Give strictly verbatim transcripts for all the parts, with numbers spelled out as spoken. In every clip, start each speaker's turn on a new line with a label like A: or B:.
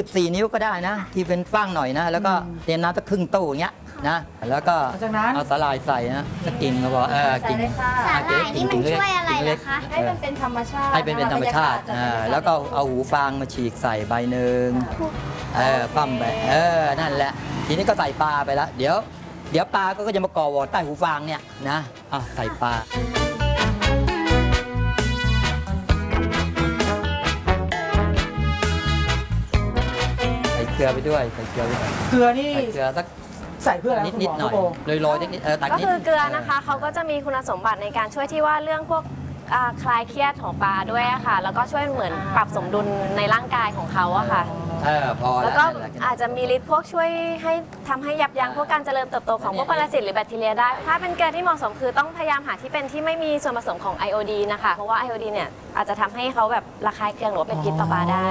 A: บสี่นิ้วก็ได้นะที่เป็นฟ้างหน่อยนะแล้วก็เตรียมน้ำสักครึ่งตู้อย่างเงี้ยนะแล้วก็เอาสาหร่ายใส่นะสักกิ่งก็บอกเออกิ่ง
B: สาหร่ายนี่มันช่วยอะไรนะคะให้มันเป็นธรรมชาติ
A: ให้เป็นเป็นธรรมชาติอ่าแล้วก็เอาหูฟางมาฉีกใส่ใบหนึ่งเออปั้มไปเออนั่นแหละทีนี้ก็ใส่ปลาไปแล้วเดี๋ยวเดี๋ยวปลาก็จะมาก่อวอร์ดใต้หูฟางเนี่ยนะอ่ะใส่ปลาใส่เกลือไปด้วยใส่เกลือไปด้วย
C: เกลือนี่
A: ใส่เกลือสัก
C: ใส่เพื่ออะไร
A: นิดนิดหน่อยโรยๆนิดๆเออตัก
D: ก็
A: นิด
D: คือเกลือนะคะเขาก็จะมีคุณสมบัติในการช่วยที่ว่าเรื่องพวกอ่าคลายเครียดของปลาด้วยอะค่ะแล้วก็ช่วยเหมือนปรับสมดุลในร่างกายของเขาอะค่ะ
A: เออพอ
D: แล้วก็อาจจะมีฤทธิ์พวกช่วยให้ทำให้ยับยั้งพวกการเจริญเติบโตของพวกปรสิตหรือแบคทีเรียได้ถ้าเป็นเกลือที่เหมาะสมคือต้องพยายามหาที่เป็นที่ไม่มีส่วนผสมของไอโอดีนนะคะเพราะว่าไอโอดีนเนี่ยอาจจะทำให้เขาแบบระคายเคืองหรือว่าเป็นพิษต่อปลาได้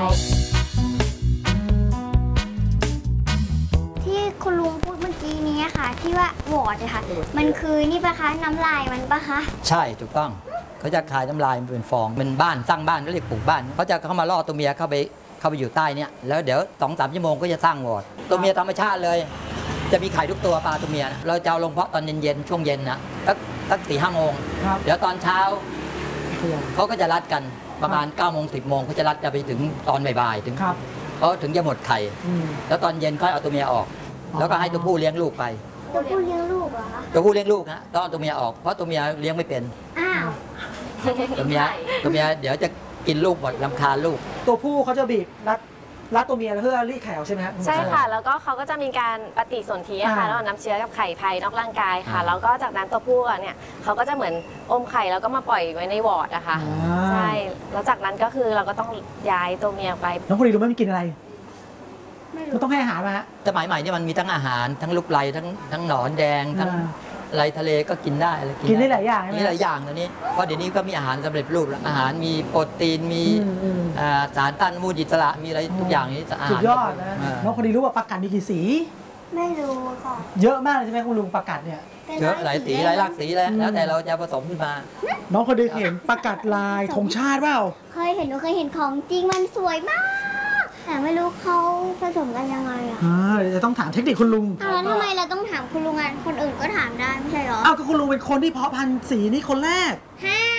B: ที่คุณลุงพูดเมื่อกี้นี้ค่ะที่ว่าวอร์ดค่ะมันคือนี่ปะคะน้ำลายมันปะคะ
A: ใช่ถูกต้องเขาจะคายน้ำลายมันเป็นฟองเป็นบ้านสร้างบ้านก็เรียกปลูกบ้านเขาจะเข้ามาล่อตัวเมียเข้าไปเข้าไปอยู่ใต้เนี่ยแล้วเดี๋ยวสองสามชั่วโมงก็จะสร้างวอร์ดตัวเมียธรรมชาติเลยจะมีไข่ทุกตัวปลาตัวเมียเราจะเอาลงเพาะตอนเย็นๆช่วงเย็นนะสักสักสี่ห้าโมงเดี๋ยวตอนเช้าเขาก็จะรัดกันประมาณเก้าโมงสิบโมงเขาจะรัดจะไปถึงตอนบ่ายๆถึงเขาถึงจะหมดไข่แล้วตอนเย็นค่อยเอาตัวเมียออกแล้วก็ให้ตัวผู้เลี้ยงลูกไป
B: ตัวผู้เลี้ยงลูกเหรอคะ
A: ตัวผู้เลี้ยงลูกฮะต้องเอาตัวเมียออกเพราะตัวเมียเลี้ยงไม่เป็น
B: อ้าว
A: ตัวเมียตัวเมียเดี๋ยวจะกินลูกหมดรำคาญลูก
C: ตัวผู้เขาจะบีบรัดรัดตัวเมียเพื่อรีดไข่ออกใช่ไหมครับ
D: ใช่ค่ะแล้วก็เขาก็จะมีการปฏิสนธิค่ะระหว่างน้ำเชื้อกับไข่ภายนอกร่างกายค่ะแล้วก็จากนั้นตัวผู้เนี่ยเขาก็จะเหมือนอมไข่แล้วก็มาปล่อยไว้ในวอร์ดอะค่ะใช่แล้วจากนั้นก็คือเราก็ต้องย้ายตัวเมียไป
C: น้องคนนี้รู้ไหมมันกินอะไรมันต้องให้อาหารมาฮะ
A: สมัยใหม่เนี่ยมันมีทั้งอาหารทั้งลูกไลทั้งทั้งหนอนแดงทั้งไลทะเลก็กินได้อะไร
C: กินได้หลายอย่าง
A: มีหลายอย่างตอนนี้เพราะเดี๋ยวนี้ก็มีอาหารสำเร็จรูปแล้วอาหารมีโปรตีนมีสารต้านอนุมูลอิสระมีอะไรทุกอย่างนี้อาหาร
C: สุดยอดนะน้องคนนี้รู้ว่าปลากัดมีกี่สี
B: ไม่รู้ค่ะ
C: เยอะมากเลยใช่ไหมคุณลุงปลากัดเนี่ย
A: เยอะหลายสีหลายหลากสีแล้วแล้วแต่เราจะผสมขึ้นมา
C: น้องคนนี้เห็นปลากัดลายธงชาติเปล่า
B: เคยเห็นหนูเคยเห็นของจริงมันสวยมากแต่ไม่รู้เขาผสมกันยังไงอ่ะ
C: เดี๋ยวจะต้องถามเทคนิคคุณลุง
B: แล้วทำไมเราต้องถามคุณลุงอ่ะคนอื่นก็ถามได้ไม่ใช่หรอ
C: อ้าวก็คุณลุงเป็นคนที่เพาะพันธุ์สีนี้คนแรก
B: ฮะ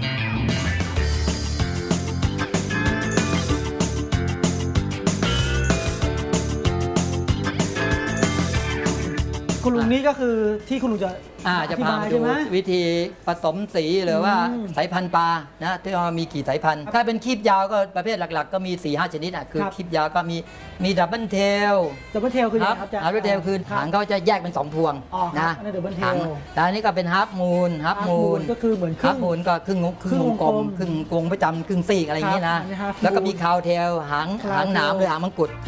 C: คุณลุงนี่ก็คือที่คุณลุงจะ
A: จะพามาดูวิธีผสมสีหรือว่าสายพันธุ์ปลานะที่เรามีกี่สายพันธุ์ถ้าเป็นคีบยาวก็ประเภทหลักๆก็มี สี่ห้า ชนิดอ่ะคือคีบยาวก็มีมีดับเบิลเทล
C: ดับเบิลเทลคือ
A: ครับดับเบิลเทลคือหางเขาจะแยกเป็นสองพวงนะหางแต่อันนี้ก็เป็นฮาร์ปมูนฮาร์ปมูน
C: ก็คือเหมือน
A: ฮาร์ปมูนก็ครึ่งครึ่งวงกลมครึ่งวงประจำครึ่งซีกอะไรอย่างนี้นะแล้วก็มีคาวเทลหางหางหนามหรือหางมังกร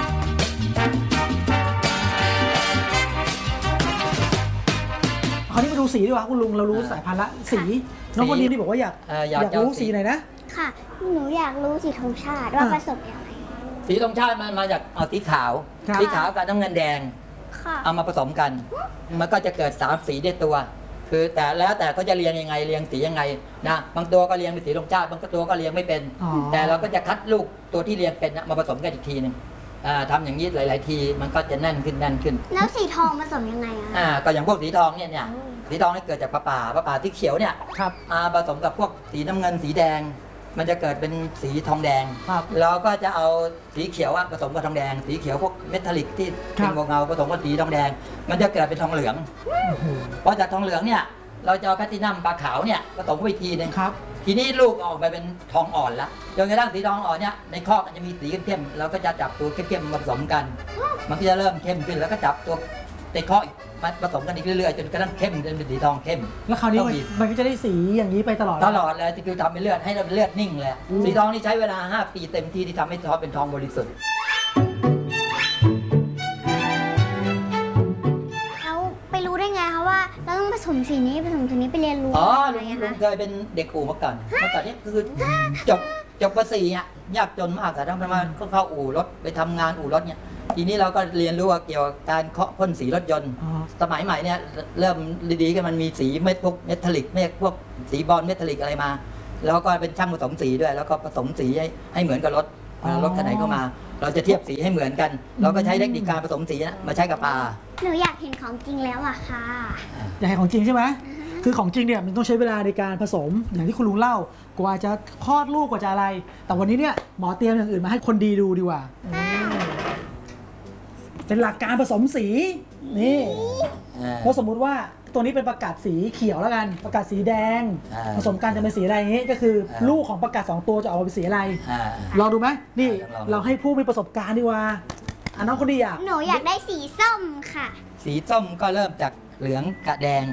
C: คราวนี้มาดูสีดีกว่าคุณลุงเรารู้สายพันธุ์ละสีน้องคนนี้ที่บอกว่าอยากอยากรู้สีไหนนะ
B: ค่ะหนูอยากรู้สีธงชาติว่าผสมยังไง
A: สีธงชาติมันมาจากเอาสีขาวสีขาวกับน้ำเงินแดงเอามาผสมกันมันก็จะเกิดสามสีได้ตัวคือแต่แล้วแต่ก็จะเรียงยังไงเรียงสียังไงนะบางตัวก็เรียงเป็นสีธงชาติบางตัวก็เรียงไม่เป็นแต่เราก็จะคัดลูกตัวที่เรียงเป็นมาผสมกันอีกทีหนึ่งทำอย่างนี้หลายๆทีมันก็จะแน่นขึ้นแน่นขึ้น
B: แล้วสีทองผสมยังไงอ่ะ
A: ก็อย่างพวกสีทองเนี่ยเนี่ยสีทองนี่เกิดจากปลาป่าปลาป่าที่เขียวเนี่ยมาผสมกับพวกสีน้ำเงินสีแดงมันจะเกิดเป็นสีทองแดงแล้วก็จะเอาสีเขียวผสมกับทองแดงสีเขียวพวกเมทัลลิกที่เป็นเงาผสมกับสีทองแดงมันจะเกิดเป็นทองเหลืองเพราะจากทองเหลืองเนี่ยเราจะเอาแพลตินัมปลาขาวเนี่ยผสมเข้าไปทีนึงทีนี้ลูกออกไปเป็นทองอ่อนแล้วจนกระทั่งสีทองอ่อนเนี่ยในคอกมันจะมีสีเข้มๆเราก็จะจับตัวเข้มๆมาผสมกันมันก็จะเริ่มเข้มขึ้นแล้วก็จับตัวในคอกมาผสมกันอีกเรื่อยๆจนกระทั่งเข้มจนเป็นสีทองเข้ม
C: แล้วคราวนี้มันก็จะได้สีอย่างนี้ไปตลอด
A: ตลอดเลยที่คือทำเป็นเลือดให้เลือดนิ่งเลยสีทองนี่ใช้เวลาห้าปีเต็มที่ที่ทำให้ทองเป็นทองบริสุทธิ์
B: แล้วไปรู้ได้ไงคะว่าเราต้องผสมสีนี้ผสมสีนี้ไปเรียนรู้
A: อ๋อลุงลุงเคยเป็นเด็กอู่มาก่อนเมื่อก่อนนี้คือจบจบป.สี่อ่ะยากจนมากแต่ทั้งประมาณก็เข้าอู่รถไปทำงานอู่รถเนี่ยทีนี้เราก็เรียนรู้ว่าเกี่ยวกับการเคาะพ่นสีรถยนต์สมัยใหม่เนี่ยเริ่มดีๆกันมันมีสีเม็ดพวกเมทัลลิกเมฆพวกสีบอลเมทัลลิกอะไรมาแล้วก็เป็นช่างผสมสีด้วยแล้วก็ผสมสีให้ให้เหมือนกับรถเวลารถคันไหนเข้ามา เราจะเทียบสีให้เหมือนกัน เราก็ใช้เทคนิคการผสมสีนะมาใช้กับปลา
B: หนูอยากเห็นของจริงแล้วอะค่ะ
C: อยากเห็นของจริงใช่ไหมคือของจริงเนี่ยมันต้องใช้เวลาในการผสมอย่างที่คุณลุงเล่ากว่าจะคลอดลูกกว่าจะอะไร แต่วันนี้เนี่ยหมอเตรียมอย่างอื่นมาให้คนดีดูดีกว่าเป็นหลักการผสมสีนี่เพราะสมมุติว่าตัวนี้เป็นประกาศสีเขียวแล้วกันประกาศสีแดงผสมกันจะเป็นสีอะไรอย่างนี้ก็คือลูกของประกาศสองตัวจะออกมาเป็นสีอะไรลองดูไหมนี่เราให้ผู้มีประสบการณ์ดีกว่าอ่ะน้องคนดีอ่ะ
B: หนูอยากได้สีส้มค่ะ
A: สีส้มก็เริ่มจากเหลืองกับแดง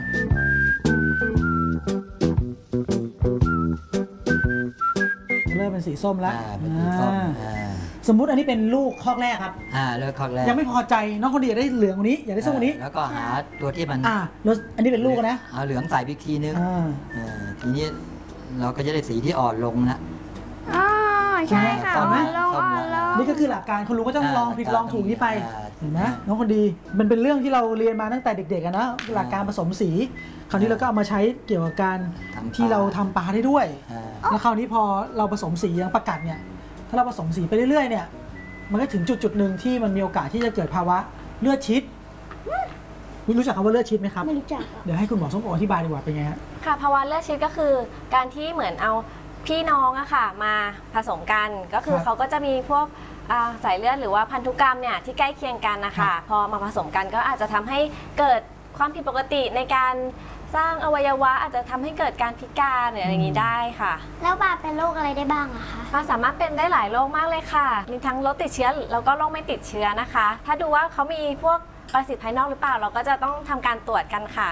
C: เริ่มเป็นสีส้มแล้ว
A: เป็นสีส้ม
C: สมมุติอันนี้เป็นลูกคอกแรกครับ
A: อ่าเลือกคอกแรก
C: ยังไม่พอใจน้องคนดีอยากได้เหลืองกว่านี้อยากได้ส้มกว่านี้
A: แล้วก็หาตัวที่มัน
C: อ่าแล้วอันนี้เป็นลูกนะ
A: เอาเหลืองใส่อีกทีนึงทีนี้เราก็จะได้สีที่อ่อนลงนะ
B: อ๋อใช่ค่ะอ่อนลงอ่อนลง
C: นี่ก็คือหลักการคุณลุงก็ต้องลองผิดลองถูกนี้ไปเห็นไหมน้องคนดีมันเป็นเรื่องที่เราเรียนมาตั้งแต่เด็กๆนะหลักการผสมสีคราวนี้เราก็เอามาใช้เกี่ยวกับการที่เราทำปลาได้ด้วยแล้วคราวนี้พอเราผสมสีอย่างประกัดเนี่ยถ้าเราผสมสีไปเรื่อยๆเนี่ยมันก็ถึงจุดจุดหนึ่งที่มันมีโอกาสที่จะเกิดภาวะเลือดชิดรู้จักคำว่าเลือดชิดไหมครับ
B: ไม่รู้จัก
C: เดี๋ยวให้คุณหมอส้มโออธิบายดีกว่าเป็นไงฮะ
D: ค่ะภาวะเลือดชิดก็คือการที่เหมือนเอาพี่น้องอะค่ะมาผสมกันก็คือเขาก็จะมีพวกสายเลือดหรือว่าพันธุกรรมเนี่ยที่ใกล้เคียงกันนะคะพอมาผสมกันก็อาจจะทำให้เกิดความผิดปกติในการสร้างอวัยวะอาจจะทำให้เกิดการพิการหรืออะไรอย่างนี้ได้ค่ะ
B: แล้วปลาเป็นโรคอะไรได้บ้างอะคะ
D: ปลาสามารถเป็นได้หลายโรคมากเลยค่ะมีทั้งโรคติดเชื้อแล้วก็โรคไม่ติดเชื้อนะคะถ้าดูว่าเขามีพวกปรสิตภายนอกหรือเปล่าเราก็จะต้องทำการตรวจกันค่ะ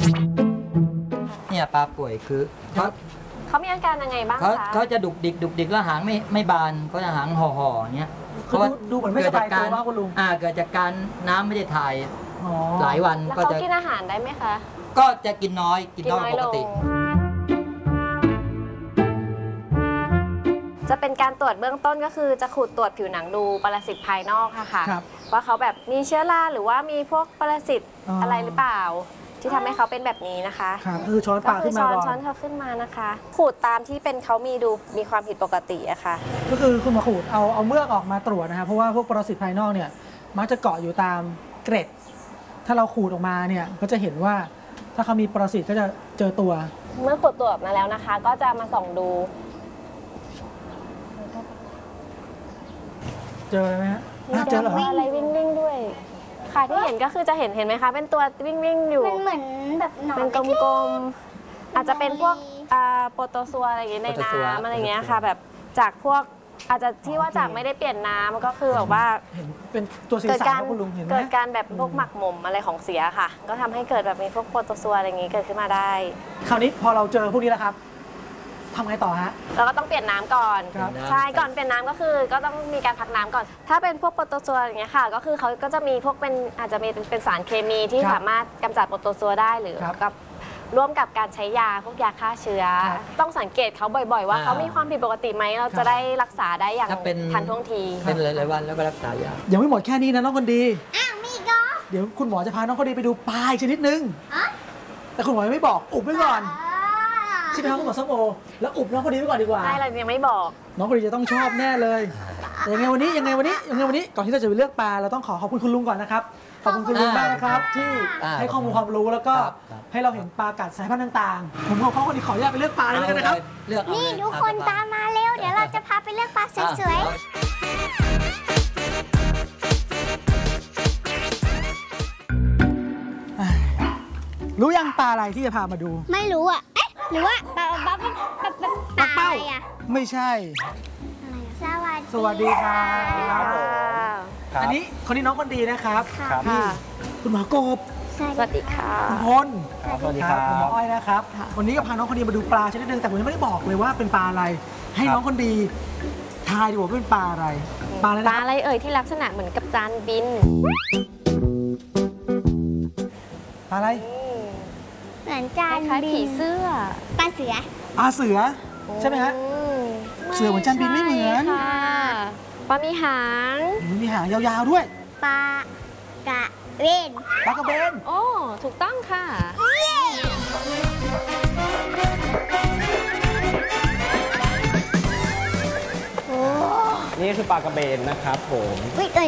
A: เนี่ยปลาป่วยคือเขา
D: เขามีอาการยังไงบ้างคะ
A: เขาจะดุกดิกดุกดิกแล้วหางไม่ไม่บานเขาจะหางห่อห่ออย่างเงี้ย
C: เขาดูเหมือนไม่สบายตัวมากคุณลุง
A: อ่าเกิดจากการน้ำไม่ได้ถ่ายหลายวัน
D: ก็จะกินอาหารได้ไหมคะ
A: ก็จะกินน้อยกินน้อยปกติ
D: จะเป็นการตรวจเบื้องต้นก็คือจะขูดตรวจผิวหนังดูปรสิตภายนอกค่ะค่ะว่าเขาแบบมีเชื้อราหรือว่ามีพวกปรสิตอะไรหรือเปล่าที่ทำให้เขาเป็นแบบนี้นะคะ
C: ครับคือช้อนปลาขึ้นมาก่อน
D: ช้อนเขาขึ้นมานะคะขูดตามที่เป็นเขามีดูมีความผิดปกติอะค่ะ
C: ก็คือคุณหมอขูดเอาเอาเมือกออกมาตรวจนะคะเพราะว่าพวกปรสิตภายนอกเนี่ยมักจะเกาะอยู่ตามเกร็ดถ้าเราขูดออกมาเนี่ยก็จะเห็นว่าถ้าเขามีปรสิตก็จะเจอตัว
D: เมื่อขูดตัวออกมาแล้วนะคะก็จะมาส่องดู
C: เจอไหมฮะ
D: เจออะไรวิ่งวิ่งด้วยค่ะที่เห็นก็คือจะเห็นเห็นไหมคะเป็นตัววิ่งวิ่งอยู่
B: มันเหมือนแบบหนอน
D: เป็นกลมๆอาจจะเป็นพวกโปรโตซัวอะไรอย่างเงี้ยในน้ำอะไรเงี้ยค่ะแบบจากพวกอาจจะที่ว่าจากไม่ได้เปลี่ยนน้ำก็คือแบบว่า
C: เห็นเป็นตัวสีสันคุณลุงเห็นไหม
D: เกิดการแบบพวกหมักหมมอะไรของเสียค่ะก็ทำให้เกิดแบบมีพวกโปรโตซัวอะไรอย่างงี้เกิดขึ้นมาได้
C: คราวนี้พอเราเจอพวกนี้แล้วครับทำไงต่อฮะ
D: เราก็ต้องเปลี่ยนน้ำก่อนใช่ก่อนเปลี่ยนน้ำก็คือก็ต้องมีการพักน้ำก่อนถ้าเป็นพวกโปรโตซัวอย่างเงี้ยค่ะก็คือเขาก็จะมีพวกเป็นอาจจะมีเป็นสารเคมีที่สามารถกำจัดโปรโตซัวได้หรือกับร่วมกับการใช้ยาพวกยาฆ่าเชื้อต้องสังเกตเขาบ่อยๆว่าเขามีความผิดปกติไหมเราจะได้รักษาได้อย่างทันท่วงที
A: เป็นหลายๆวันแล้วก็รักษายา
C: ยังไม่หมดแค่นี้นะน้องคนดี
B: อ้าวมีก็
C: เดี๋ยวคุณหมอจะพาน้องคนดีไปดูปลาอีกชนิดนึงแต่คุณหมอยังไม่บอกอุบไว้ก่อนใช่ไหมครับคุณหมอส้มโอแล้วอุบน้องคนดีไว้ก่อนดีกว่า
D: ใช่เรายังไม่บอก
C: น้องคนดีจะต้องชอบแน่เลยยังไงวันนี้ยังไงวันนี้ยังไงวันนี้ก่อนที่เราจะไปเลือกปลาเราต้องขอขอบคุณคุณลุงก่อนนะครับขอบคุณคุณลุงมากนะครับที่ให้ข้อมูลความรู้แล้วก็ให้เราเห็นปลากัดสายพันธุ์ต่างๆผมขอเขาคนนี้ขออนุญาตไปเลือกปลาเลยนะครับ
B: นี่ทุกคนตามมาเร็วเดี๋ยวเราจะพาไปเลือกปลาสวย
C: ๆรู้ยังปลาอะไรที่จะพามาดู
B: ไม่รู้อ่ะเอ๊ะหรือว่าปลาปลาปลาปลาอะไรอ่ะ
C: ไม่ใช่
B: สวัสดี
C: สวัสดีครับอันนี้คนนี้น้องคนดีนะครับ
B: ค่ะ
C: คุณหมอกบ
D: สวัสดีค่ะ
C: คุณพล
A: สวัสดีครับ
C: คุณหมออ้อยนะครับวันนี้ก็พาน้องคนดีมาดูปลาชนิดนึงแต่ผมยังไม่ได้บอกเลยว่าเป็นปลาอะไรให้น้องคนดีทายดีกว่าเป็นปลาอะไร
D: ปลาอะไรปลาอะไรเอ่ยที่ลักษณะเหมือนกับจานบิน
C: ปลาอะไร
B: เหมือนจาน
D: บินผีเสื้อ
B: ปลาเสือ
C: ปลาเสือใช่ไหมฮะเสือเหมือนจานบินไม่เหมือน
D: ปลามีหาง
C: มีหางยาวๆด้วย
B: ปลากระเบน
C: ปลากระเบน
D: โอ้ถูกต้องค่ะ
B: โอ้
E: นี่คือปลากระเบนนะครับผม
B: อุ๊ยเอ้ย